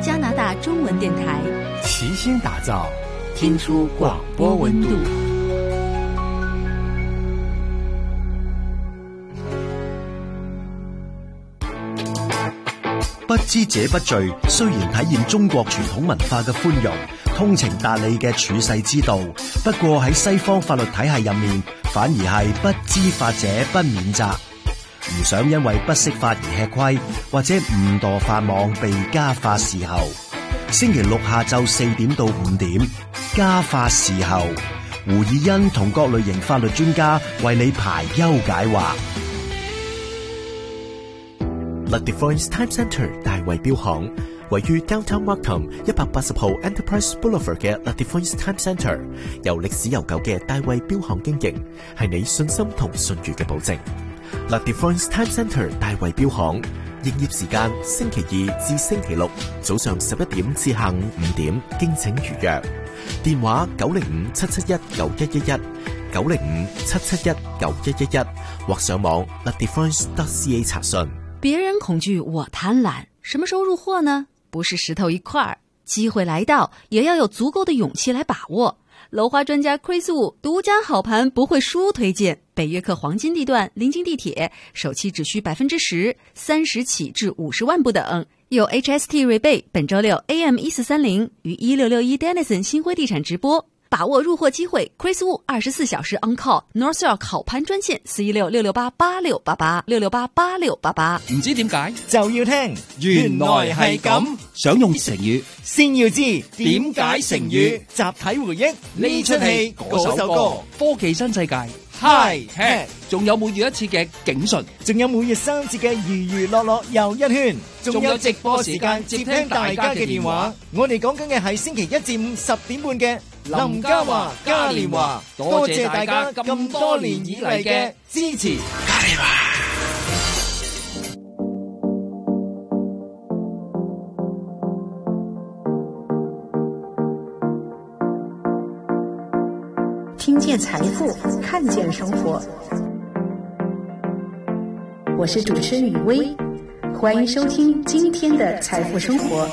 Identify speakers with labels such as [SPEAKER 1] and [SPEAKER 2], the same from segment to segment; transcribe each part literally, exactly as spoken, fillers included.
[SPEAKER 1] 加拿大中文电台，
[SPEAKER 2] 齐心打造，听出广播温度。
[SPEAKER 3] 不知者不罪，雖然體現中國傳統文化嘅寬容、通情達理嘅處世之道，不過喺西方法律體系入面，反而係不知法者不免責。唔想因為不識法而吃虧，或者誤墮法網被家法伺候。星期六下晝四點到五點，家法伺候，胡以欣同各類型法律專家為你排憂解惑。
[SPEAKER 4] The Difference Time Centre 大衛錶行位於 Downtown Markham 一百八十號 Enterprise Boulevard 嘅 The Difference Time Centre， 由歷史悠久嘅大衛錶行經營，係你信心同信譽嘅保證。The Difference Time Centre 大衛錶行營業時間星期二至星期六早上十一點至下午五點，敬請預約。電話九零五七七一九一一一 九零五七七一九一一一，或上網 the difference dot c a 查詢。
[SPEAKER 1] 別人恐懼，我貪婪。什麼時候入貨呢？不是石頭一塊，機會來到，也要有足夠的勇氣來把握。樓花專家 Chris Wu 獨家好盤不會輸推薦，北約克黃金地段臨近地鐵，首期只需百分之十，三十起至五十萬不等。有 H S T rebate， 本周六 A M 一四三零於一六六一 Denison 新輝地產直播。把握入貨機會 ，Chris Wu 二十四小時 on call North York 好盤專線四一六六六八八六八八六六八八六八八。
[SPEAKER 5] 唔知點解
[SPEAKER 6] 就要聽，
[SPEAKER 5] 原來係咁。
[SPEAKER 6] 想用成語，先要知點解成語。集體回憶呢出戲嗰首歌，
[SPEAKER 5] 科技新世界
[SPEAKER 6] High Tech，
[SPEAKER 5] 仲有每月一次嘅警訊，
[SPEAKER 6] 仲有每月三節嘅娛娛樂樂又一圈，仲有直播時間接聽大家嘅電話。我哋講緊嘅係星期一至五十點半嘅林嘉華嘉年華，多謝大家咁多年以嚟嘅支持。嘉年華。
[SPEAKER 7] 聽見財富，看見生活。我是主持人雨薇，歡迎收聽今天的財富生活。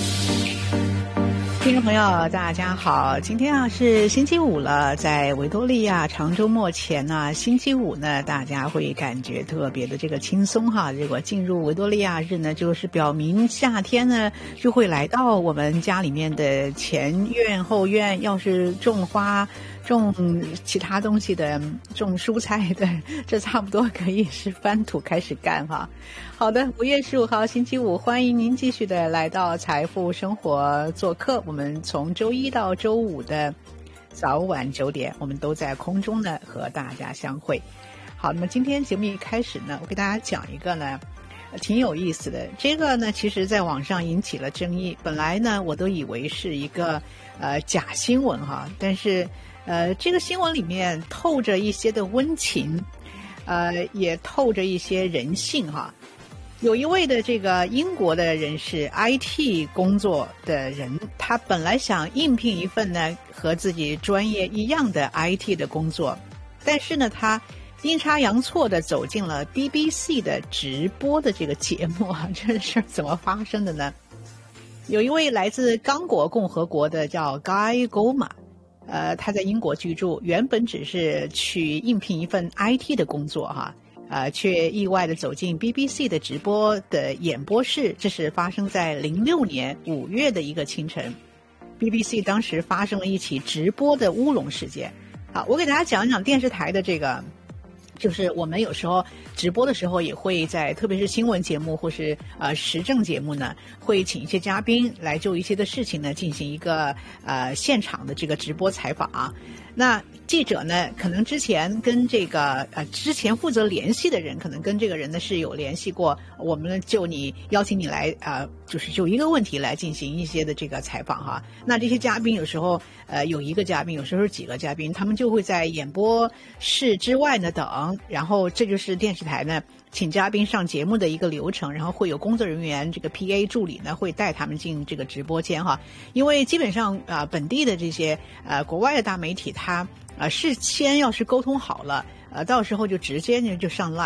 [SPEAKER 8] 聽眾朋友大家好，今天啊是星期五了，在維多利亞長週末前呢，星期五呢大家會感覺特別的這個輕鬆哈。如果進入維多利亞日呢，就是表明夏天呢就會來到我們家裡面的前院後院，要是種花種其他東西的，種蔬菜的，這差不多可以是翻土開始幹哈。好的，五月十五號星期五，歡迎您繼續的來到財富生活做客。我們從周一到周五的早晚九點，我們都在空中呢和大家相會。好，那麼今天節目一開始呢，我給大家講一個呢挺有意思的，這個呢其實在網上引起了爭議。本來呢我都以為是一個呃假新聞哈，但是呃這個新聞裡面透着一些的溫情，呃也透着一些人性哈。有一位的這個英國的人士 I T 工作的人，他本來想應聘一份呢和自己專業一樣的 I T 的工作，但是呢他陰差陽錯的走進了 B B C 的直播的這個節目啊，這是怎麼發生的呢？有一位來自剛果共和國的叫 Guy Goma， 呃他在英國居住，原本只是去應聘一份 I T 的工作哈。呃，卻意外地走進 B B C 的直播的演播室，這是發生在零六年五月的一個清晨。B B C 當時發生了一起直播的烏龍事件。好，我給大家講一講電視台的這個，就是我們有時候直播的時候也會在，特別是新聞節目或是呃時政節目呢，會請一些嘉賓來就一些的事情呢進行一個呃現場的這個直播採訪啊。那記者呢可能之前跟這個呃之前負責聯繫的人可能跟這個人呢是有聯繫過，我們呢就你邀請你來呃就是就一個問題來進行一些的這個採訪哈。那這些嘉賓有時候呃有一個嘉賓，有時候是幾個嘉賓，他們就會在演播室之外呢等，然後這就是電視台呢請嘉賓上節目的一個流程，然後會有工作人員這個 P A 助理呢會帶他們進這個直播間哈。因為基本上啊、呃、本地的這些呃國外的大媒體他呃事先要是溝通好了，呃到時候就直接呢就上 live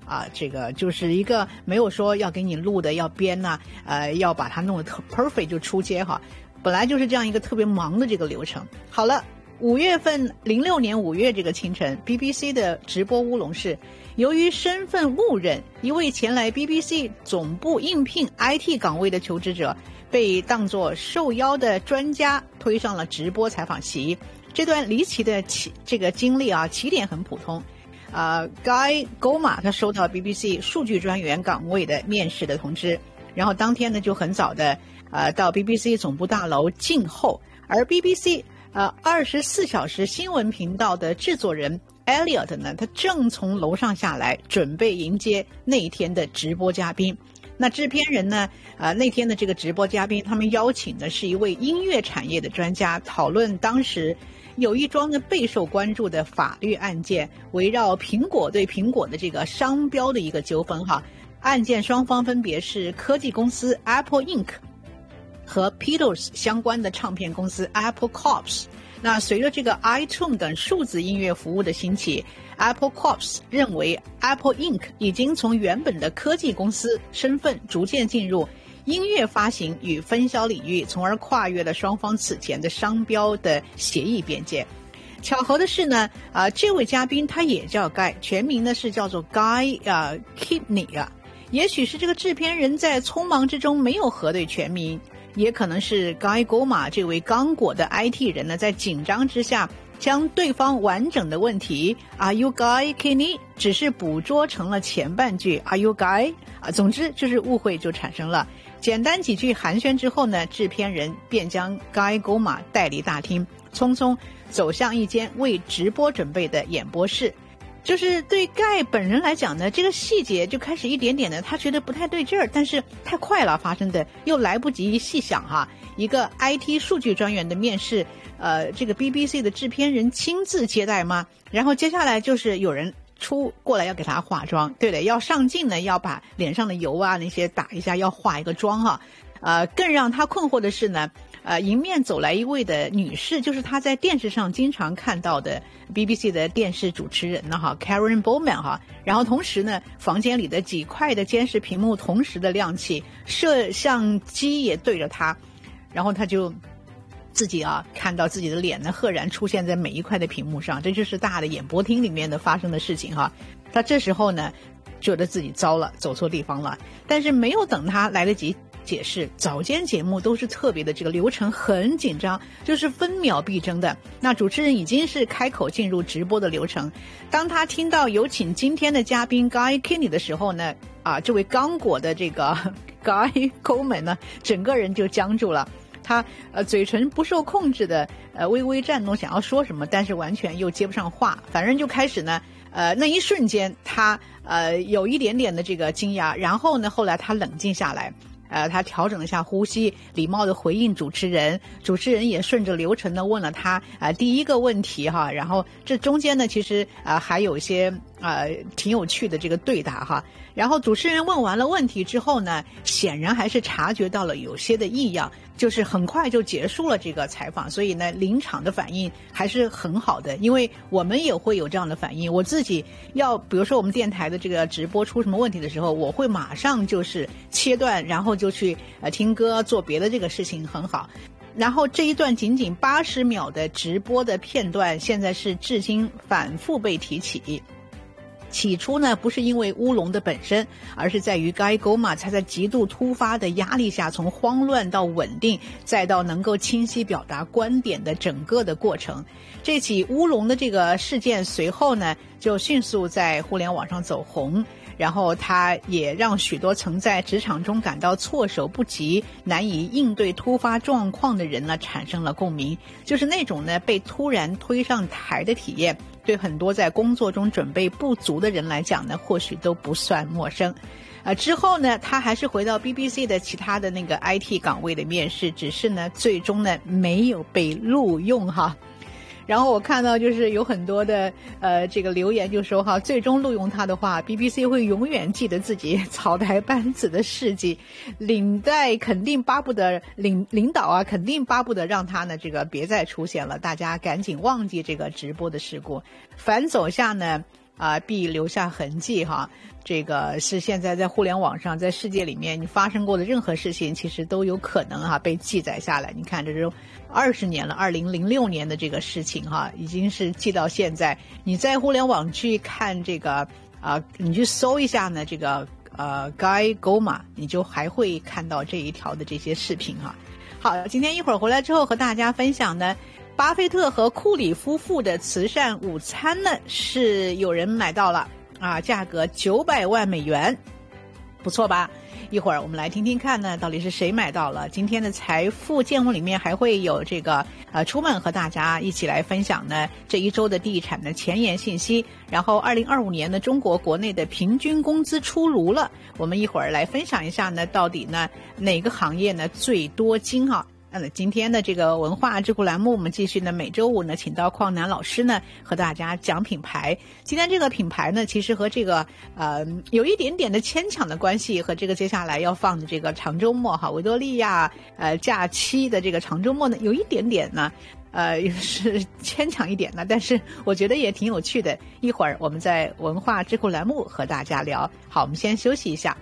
[SPEAKER 8] 啊，这个就是一个没有说要给你录的要编呐、啊，呃，要把它弄得特 perfect 就出街哈，本来就是这样一个特别忙的这个流程。好了，五月份零六年五月这个清晨 ，B B C 的直播乌龙是，由于身份误认，一位前来 B B C 总部应聘 I T 岗位的求职者，被当作受邀的专家推上了直播采访席。这段离奇的起这个经历啊，起点很普通。呃 ，Guy Goma 他收到 B B C 数据专员岗位的面试的通知，然后当天呢就很早的呃到 B B C 总部大楼静候，而 B B C 呃二十四小时新闻频道的制作人 Elliot 呢，他正从楼上下来，准备迎接那一天的直播嘉宾。那制片人呢？呃，那天的这个直播嘉宾，他们邀请的是一位音乐产业的专家，讨论当时有一桩呢备受关注的法律案件，围绕苹果对苹果的这个商标的一个纠纷哈。案件双方分别是科技公司 Apple Incorporated 和 Beatles 相关的唱片公司 Apple Corp。那随着这个 iTunes 等数字音乐服务的兴起， Apple Corp 认为 Apple Incorporated 已经从原本的科技公司身份逐渐进入音乐发行与分销领域，从而跨越了双方此前的商标的协议边界。巧合的是呢，啊、呃，这位嘉宾他也叫 Guy， 全名呢是叫做 Guy 啊、呃、Kipney 啊。也许是这个制片人在匆忙之中没有核对全名，也可能是 Guy Goma 这位刚果的 I T 人呢，在紧张之下将对方完整的问题 Are you Guy Kipney 只是捕捉成了前半句 Are you Guy 啊，总之就是误会就产生了。简单几句寒暄之后呢，制片人便将 Guy Goma 带离大厅，匆匆走向一间为直播准备的演播室。就是对盖本人来讲呢，这个细节就开始一点点的，他觉得不太对劲儿，但是太快了发生的，又来不及细想哈。一个 I T 数据专员的面试，呃，这个 B B C 的制片人亲自接待吗？然后接下来就是有人出过来要给他化妆，对的，要上镜呢，要把脸上的油啊那些打一下，要化一个妆哈。呃，更让他困惑的是呢，呃，迎面走来一位的女士，就是他在电视上经常看到的 B B C 的电视主持人呢哈 ，Karen Bowman 哈。然后同时呢，房间里的几块的监视屏幕同时的亮起，摄像机也对着他，然后他就自己啊看到自己的脸呢赫然出现在每一块的屏幕上，这就是大的演播厅里面的发生的事情哈。他这时候呢觉得自己糟了，走错地方了，但是没有等他来得及解释，早间节目都是特别的，这个流程很紧张，就是分秒必争的。那主持人已经是开口进入直播的流程，当他听到有请今天的嘉宾 Guy Kipney 的时候呢，啊，这位刚果的这个 Guy Coleman 呢，整个人就僵住了。他呃嘴唇不受控制的呃微微颤动，想要说什么，但是完全又接不上话，反正就开始呢，呃那一瞬间他呃有一点点的这个惊讶，然后呢后来他冷静下来。呃，他调整了一下呼吸，礼貌的回应主持人，主持人也顺着流程呢问了他啊、呃、第一个问题哈，然后这中间呢其实啊、呃、还有一些呃挺有趣的这个对答哈，然后主持人问完了问题之后呢，显然还是察觉到了有些的异样，就是很快就结束了这个采访，所以呢临场的反应还是很好的，因为我们也会有这样的反应，我自己要比如说我们电台的这个直播出什么问题的时候，我会马上就是切断，然后就去呃听歌做别的，这个事情很好。然后这一段仅仅八十秒的直播的片段，现在是至今反复被提起。起初呢，不是因为乌龙的本身，而是在于 Guy Goma 他在极度突发的压力下，从慌乱到稳定，再到能够清晰表达观点的整个的过程。这起乌龙的这个事件随后呢，就迅速在互联网上走红。然后他也让许多曾在职场中感到措手不及、难以应对突发状况的人呢，产生了共鸣。就是那种呢被突然推上台的体验，对很多在工作中准备不足的人来讲呢，或许都不算陌生。呃，之后呢，他还是回到 B B C 的其他的那个 I T 岗位的面试，只是呢，最终呢没有被录用哈。然后我看到就是有很多的呃这个留言就说哈，最终录用他的话 ，B B C 会永远记得自己草台班子的事迹，领带肯定巴不得领领导啊，肯定巴不得让他呢这个别再出现了，大家赶紧忘记这个直播的事故。反走下呢， 啊、呃、必留下痕迹哈。这个是现在在互联网上，在世界里面你发生过的任何事情，其实都有可能哈被记载下来。你看这是二十年了，二零零六年的这个事情哈，已经是记到现在。你在互联网去看这个啊、呃，你去搜一下呢，这个呃 Guy Goma， 你就还会看到这一条的这些视频哈。好，今天一会儿回来之后和大家分享呢，巴菲特和库里夫妇的慈善午餐呢是有人买到了啊，价格九百万美元，不错吧？一会儿我们来听听看呢，到底是谁买到了。今天的财富见闻里面还会有这个呃出门和大家一起来分享呢这一周的地产的前沿信息。然后二零二五年呢，中国国内的平均工资出炉了，我们一会儿来分享一下呢，到底呢哪个行业呢最多金哈。那今天的这个文化智库栏目，我们继续呢，每周五呢，请到邝楠老师呢，和大家讲品牌。今天这个品牌呢，其实和这个呃有一点点的牵强的关系，和这个接下来要放的这个长周末哈，维多利亚呃假期的这个长周末呢，有一点点呢，呃是牵强一点的，但是我觉得也挺有趣的。一会儿我们在文化智库栏目和大家聊。好，我们先休息一下。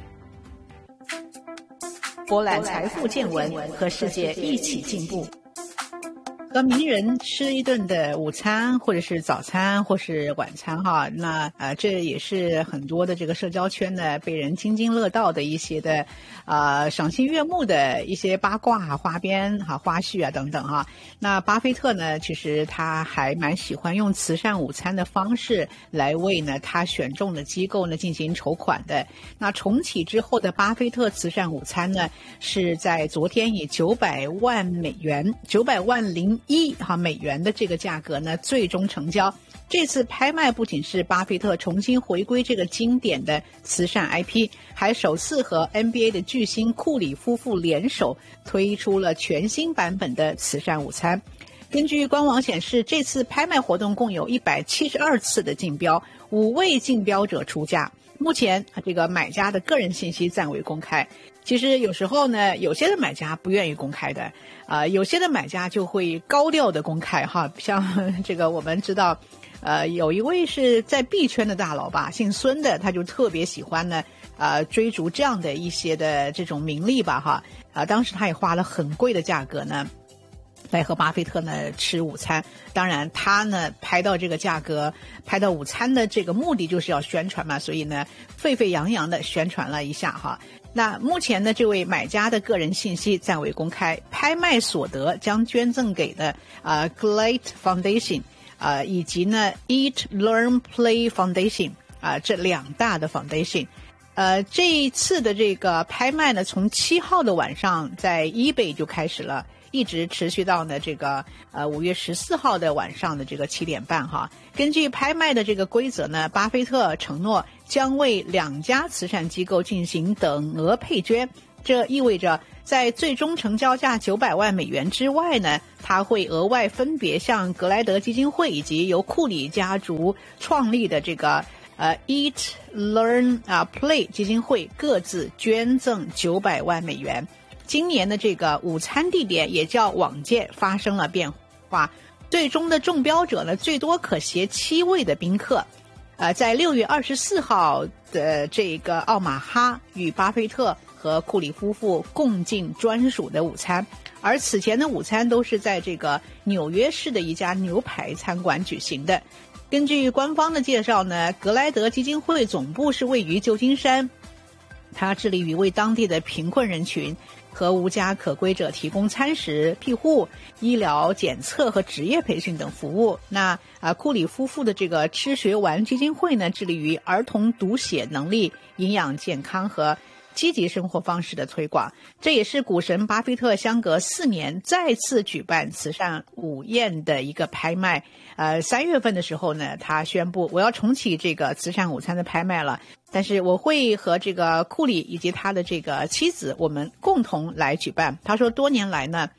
[SPEAKER 8] 博览财富见闻，和世界一起进步。和名人吃一顿的午餐，或者是早餐，或是晚餐哈，那呃这也是很多的这个社交圈呢被人津津乐道的一些的呃赏心悦目的一些八卦花边哈花絮啊等等哈。那巴菲特呢，其实他还蛮喜欢用慈善午餐的方式来为呢他选中的机构呢进行筹款的。那重启之后的巴菲特慈善午餐呢，是在昨天以九百万美元九百万零一哈美元的这个价格呢最终成交。这次拍卖不仅是巴菲特重新回归这个经典的慈善 I P， 还首次和 N B A 的巨星库里夫妇联手推出了全新版本的慈善午餐。根据官网显示，这次拍卖活动共有一百七十二次的竞标，五位竞标者出价。目前这个买家的个人信息暂未公开。其实有时候呢，有些的买家不愿意公开的，啊、呃，有些的买家就会高调的公开哈。像这个我们知道，呃，有一位是在币圈的大佬吧，姓孙的，他就特别喜欢呢，呃，追逐这样的一些的这种名利吧哈。啊、呃，当时他也花了很贵的价格呢，来和巴菲特呢吃午餐。当然他呢拍到这个价格，拍到午餐的这个目的就是要宣传嘛，所以呢沸沸扬扬的宣传了一下哈。那目前呢，这位买家的个人信息暂未公开，拍卖所得将捐赠给的啊、呃、Glade Foundation 啊、呃、以及呢 Eat Learn Play Foundation 啊、呃、这两大的 foundation。呃，这一次的这个拍卖呢，从七号的晚上在 eBay 就开始了，一直持续到呢这个呃五月十四号的晚上的这个七点半哈。根据拍卖的这个规则呢，巴菲特承诺将为两家慈善机构进行等额配捐，这意味着在最终成交价九百万美元之外呢，他会额外分别向格莱德基金会以及由库里家族创立的这个呃 Eat Learn 啊 Play 基金会各自捐赠九百万美元。今年的这个午餐地点也较往届发生了变化，最终的中标者呢，最多可携七位的宾客。呃，在六月二十四号的这个奥马哈，与巴菲特和库里夫妇共进专属的午餐，而此前的午餐都是在这个纽约市的一家牛排餐馆举行的。根据官方的介绍呢，格莱德基金会总部是位于旧金山，它致力于为当地的贫困人群和无家可归者提供餐食、庇护、医疗检测和职业培训等服务。那啊，库里夫妇的这个吃学玩基金会呢，致力于儿童读写能力、营养健康和积极生活方式的推广。这也是股神巴菲特相隔四年再次举办慈善午宴的一个拍卖。呃，三月份的时候呢，他宣布我要重启这个慈善午餐的拍卖了，但是我会和这个库里以及他的这个妻子，我们共同来举办。他说多年来呢，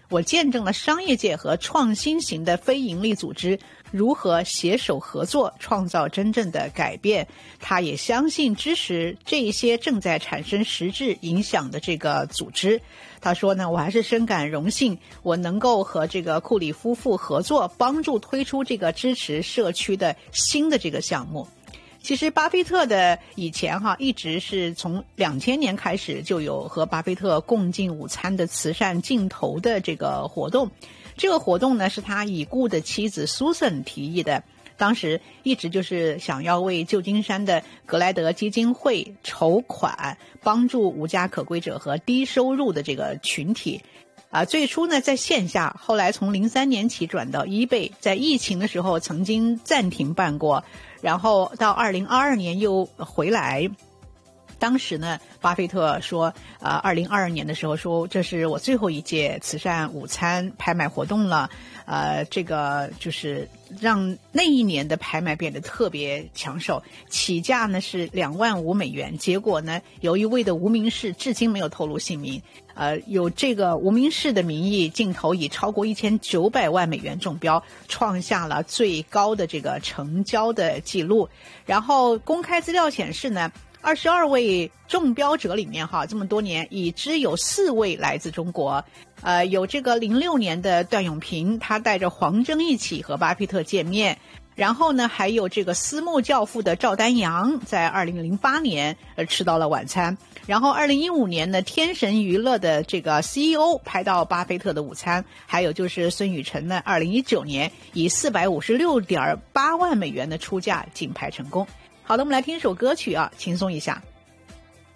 [SPEAKER 8] 我见证了商业界和创新型的非营利组织如何携手合作，创造真正的改变。他也相信支持这些正在产生实质影响的这个组织。他说呢，我还是深感荣幸，我能够和这个库里夫妇合作，帮助推出这个支持社区的新的这个项目。其实巴菲特的以前哈一直是从两千年开始就有和巴菲特共进午餐的慈善竞投的这个活动。这个活动呢是他已故的妻子 Susan 提议的，当时一直就是想要为旧金山的格莱德基金会筹款，帮助无家可归者和低收入的这个群体。啊，最初呢在线下，后来从零三年起转到 eBay， 在疫情的时候曾经暂停办过，然后到二零二二年又回来。当时呢，巴菲特说，呃，二零二二年的时候说，这是我最后一届慈善午餐拍卖活动了，呃，这个就是让那一年的拍卖变得特别抢手，起价呢是两万五美元，结果呢，有一位的无名氏至今没有透露姓名，呃，有这个无名氏的名义竞投以超过一千九百万美元中标，创下了最高的这个成交的记录。然后公开资料显示呢，二十二位中标者里面哈，这么多年已知有四位来自中国。呃，有这个零六年的段永平，他带着黄峥一起和巴菲特见面。然后呢，还有这个私募教父的赵丹阳，在二零零八年呃吃到了晚餐。然后二零一五年呢，天神娱乐的这个 C E O 拍到巴菲特的午餐。还有就是孙雨晨呢，二零一九年以四百五十六点八万美元的出价竞拍成功。好的，我们来听一首歌曲啊，轻松一下。